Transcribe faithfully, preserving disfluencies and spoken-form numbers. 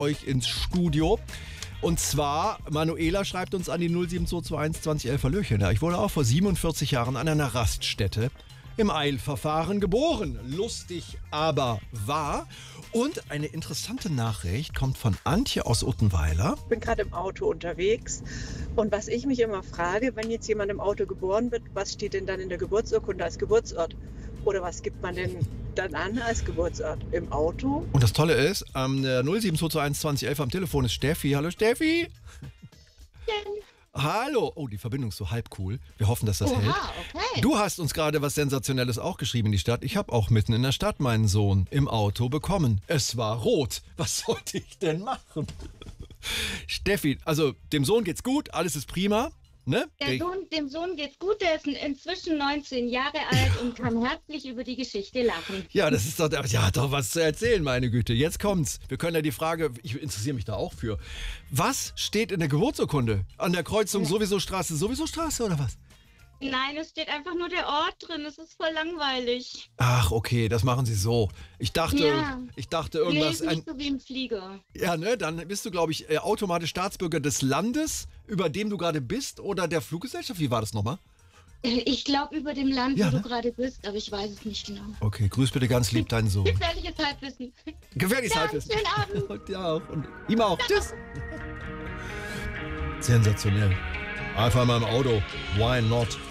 euch ins Studio. Und zwar, Manuela schreibt uns an die null sieben zwei zwei eins zwanzig elf. Hallöchen. Ja, ich wurde auch vor siebenundvierzig Jahren an einer Raststätte im Eilverfahren geboren. Lustig, aber wahr. Und eine interessante Nachricht kommt von Antje aus Uttenweiler. Ich bin gerade im Auto unterwegs und was ich mich immer frage, wenn jetzt jemand im Auto geboren wird, was steht denn dann in der Geburtsurkunde als Geburtsort? Oder was gibt man denn dann an als Geburtsort im Auto? Und das Tolle ist, ähm, der null sieben zwei zwei eins zwanzig elf am Telefon ist Steffi. Hallo Steffi. Ja. Hallo. Oh, die Verbindung ist so halb cool. Wir hoffen, dass das Oha, hält. okay. Du hast uns gerade was Sensationelles auch geschrieben in die Stadt. Ich habe auch mitten in der Stadt meinen Sohn im Auto bekommen. Es war rot. Was sollte ich denn machen? Steffi, also dem Sohn geht's gut, alles ist prima. Ne? Der Sohn, dem Sohn geht's gut, der ist inzwischen neunzehn Jahre alt und kann herzlich über die Geschichte lachen. Ja, das ist doch, ja, hat doch was zu erzählen, meine Güte. Jetzt kommt's. Wir können ja die Frage, ich interessiere mich da auch für. Was steht in der Geburtsurkunde? An der Kreuzung sowieso Straße, sowieso Straße oder was? Nein, es steht einfach nur der Ort drin, es ist voll langweilig. Ach, okay, das machen sie so. Ich dachte, Ja. ich dachte Nee, irgendwas. ist nicht ein, so wie im Flieger. ja, ne, dann bist du, glaube ich, äh, automatisch Staatsbürger des Landes, über dem du gerade bist, oder der Fluggesellschaft. Wie war das nochmal? Äh, Ich glaube über dem Land, Ja, wo ne? du gerade bist, aber ich weiß es nicht genau. Okay, grüß bitte ganz lieb deinen Sohn. Gefährliches Halbwissen. Gefährliches Ja, Halbwissen. schönen Abend. Und dir auch. Und ihm auch. Tschüss. Sensationell. Einfach mal im Auto. Why not?